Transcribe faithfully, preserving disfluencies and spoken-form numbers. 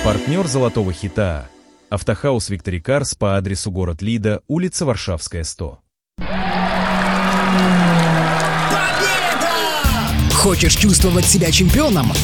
Партнер «Золотого хита» – автохаус «Victory Cars» по адресу город Лида, улица Варшавская, сто. Хочешь чувствовать себя чемпионом?